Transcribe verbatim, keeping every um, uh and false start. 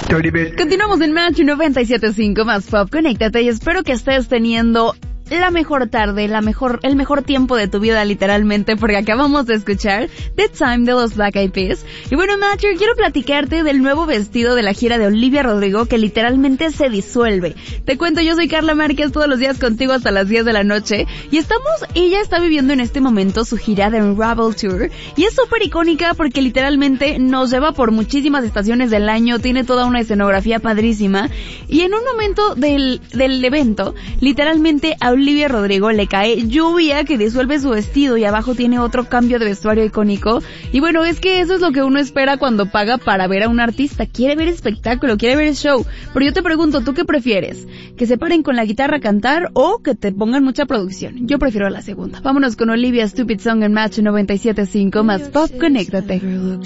Continuamos en Match noventa y siete punto cinco más Pop. Conéctate y espero que estés teniendo la mejor tarde, la mejor, el mejor tiempo de tu vida literalmente, porque acabamos de escuchar The Time de los Black Eyed Peas. Y bueno, Matcher, quiero platicarte del nuevo vestido de la gira de Olivia Rodrigo que literalmente se disuelve. Te cuento, yo soy Carla Márquez, todos los días contigo hasta las diez de la noche, y estamos, ella está viviendo en este momento su gira de Unravel Tour, y es súper icónica porque literalmente nos lleva por muchísimas estaciones del año, tiene toda una escenografía padrísima, y en un momento del, del evento, literalmente a Olivia Rodrigo le cae lluvia que disuelve su vestido y abajo tiene otro cambio de vestuario icónico. Y bueno, es que eso es lo que uno espera cuando paga para ver a un artista. Quiere ver espectáculo, quiere ver show. Pero yo te pregunto, ¿tú qué prefieres? ¿Que se paren con la guitarra a cantar o que te pongan mucha producción? Yo prefiero la segunda. Vámonos con Olivia Stupid Song en Match noventa y siete punto cinco más Pop. Conéctate.